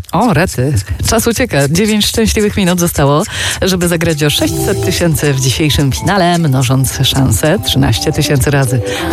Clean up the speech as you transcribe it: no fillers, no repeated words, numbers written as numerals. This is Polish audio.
O, rety. Czas ucieka. 9 szczęśliwych minut zostało, żeby zagrać o 600 000 w dzisiejszym finale, mnożąc szanse 13 000 razy.